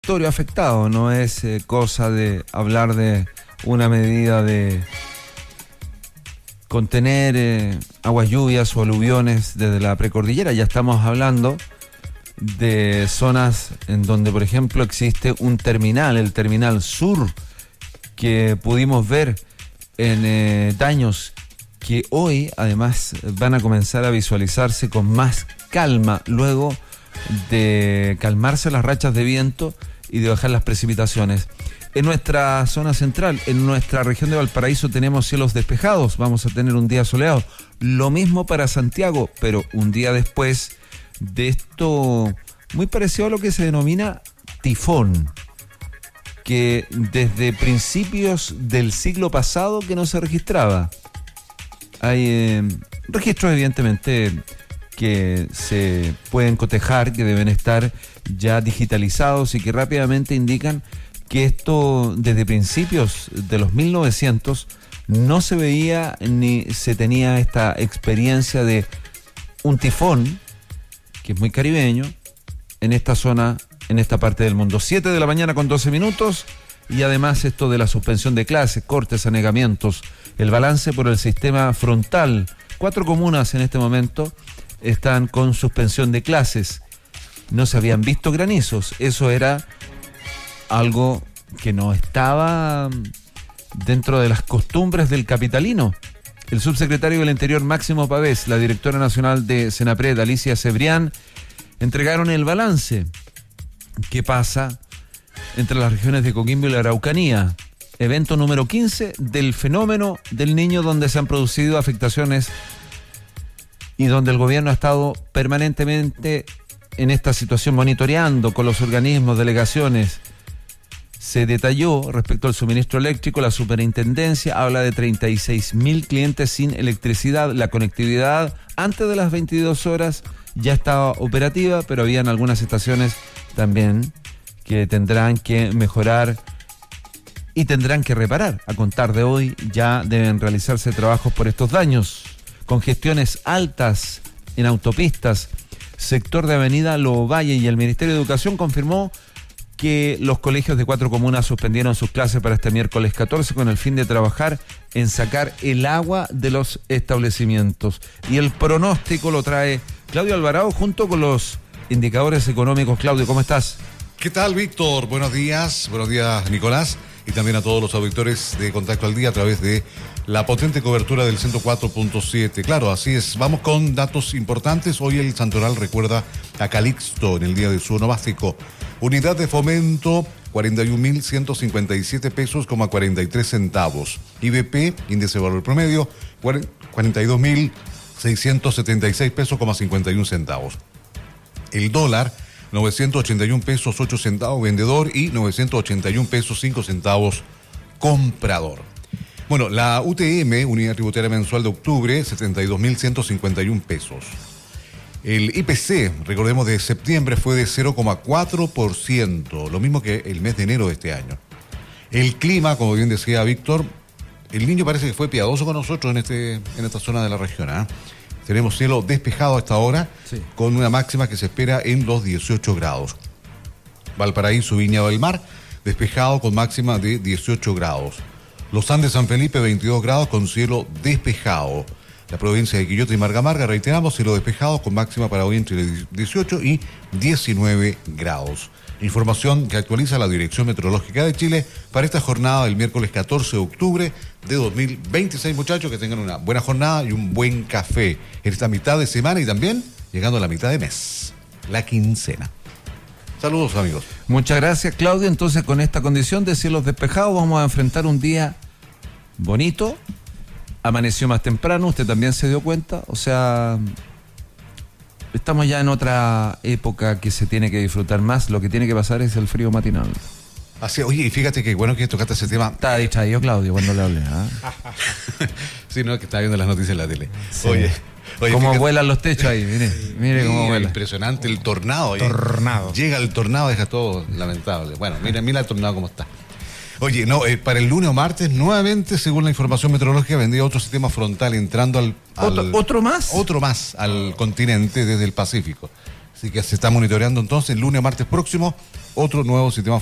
territorio afectado, no es cosa de hablar de una medida de contener aguas lluvias o aluviones desde la precordillera. Ya estamos hablando de zonas en donde, por ejemplo, existe un terminal, el Terminal Sur, que pudimos ver en daños que hoy además van a comenzar a visualizarse con más calma luego de calmarse las rachas de viento y de bajar las precipitaciones. En nuestra zona central, en nuestra región de Valparaíso, tenemos cielos despejados, vamos a tener un día soleado. Lo mismo para Santiago, pero un día después de esto muy parecido a lo que se denomina tifón, que desde principios del siglo pasado que no se registraba. Hay registros evidentemente que se pueden cotejar, que deben estar ya digitalizados y que rápidamente indican que esto desde principios de los 1900 no se veía ni se tenía esta experiencia de un tifón, que es muy caribeño, en esta zona, en esta parte del mundo. 7 de la mañana con 12 minutos y además esto de la suspensión de clases, cortes, anegamientos, el balance por el sistema frontal. 4 comunas en este momento están con suspensión de clases. No se habían visto granizos, eso era algo que no estaba dentro de las costumbres del capitalino. El subsecretario del Interior, Máximo Pavés, la directora nacional de Senapred, Alicia Cebrián, entregaron el balance. ¿Qué pasa entre las regiones de Coquimbo y la Araucanía? Evento número 15 del fenómeno del Niño, donde se han producido afectaciones y donde el gobierno ha estado permanentemente en esta situación monitoreando con los organismos, delegaciones. Se detalló respecto al suministro eléctrico, la superintendencia habla de 36.000 clientes sin electricidad. La conectividad antes de las 22 horas ya estaba operativa, pero habían algunas estaciones también que tendrán que mejorar y tendrán que reparar. A contar de hoy ya deben realizarse trabajos por estos daños. Congestiones altas en autopistas, sector de Avenida Lovalle, y el Ministerio de Educación confirmó que los colegios de 4 comunas suspendieron sus clases para este miércoles 14 con el fin de trabajar en sacar el agua de los establecimientos. Y el pronóstico lo trae Claudio Alvarado junto con los indicadores económicos. Claudio, ¿cómo estás? ¿Qué tal, Víctor? Buenos días, Nicolás, y también a todos los auditores de Contacto al Día a través de la potente cobertura del 104.7. Claro, así es. Vamos con datos importantes. Hoy el Santoral recuerda a Calixto en el día de su onomástico. Unidad de fomento, 41.157 pesos, 43 centavos. IBP, índice de valor promedio, 42.676 pesos, 51 centavos. El dólar, 981 pesos, 8 centavos vendedor y 981 pesos, 5 centavos comprador. Bueno, la UTM, Unidad Tributaria Mensual de octubre, 72.151 pesos. El IPC, recordemos, de septiembre fue de 0,4%, lo mismo que el mes de enero de este año. El clima, como bien decía Víctor, el Niño parece que fue piadoso con nosotros en esta zona de la región, ¿eh? Tenemos cielo despejado a esta hora, sí, con una máxima que se espera en los 18 grados. Valparaíso, Viña del Mar, despejado con máxima de 18 grados. Los Andes, San Felipe, 22 grados con cielo despejado. La provincia de Quillota y Marga, reiteramos, cielo despejado con máxima para hoy entre 18 y 19 grados. Información que actualiza la Dirección Meteorológica de Chile para esta jornada del miércoles 14 de octubre de 2026. Muchachos, que tengan una buena jornada y un buen café en esta mitad de semana y también llegando a la mitad de mes, la quincena. Saludos, amigos. Muchas gracias, Claudio. Entonces, con esta condición de cielos despejados, vamos a enfrentar un día bonito. Amaneció más temprano, usted también se dio cuenta. O sea, estamos ya en otra época que se tiene que disfrutar más. Lo que tiene que pasar es el frío matinal. Así, oye, y fíjate que bueno que tocaste ese tema. Estaba distraído, Claudio, cuando le hablé, ¿eh? Sí, no, que estaba viendo las noticias en la tele. Sí. Oye, cómo fíjate, vuelan los techos ahí, mire cómo vuela. Impresionante el tornado. Tornado. Llega el tornado, deja todo lamentable. Bueno, mira el tornado cómo está. Oye, no, para el lunes o martes, nuevamente, según la información meteorológica, vendría otro sistema frontal entrando al ¿Otro más? Otro más al continente desde el Pacífico. Así que se está monitoreando entonces el lunes, martes próximo, otro nuevo sistema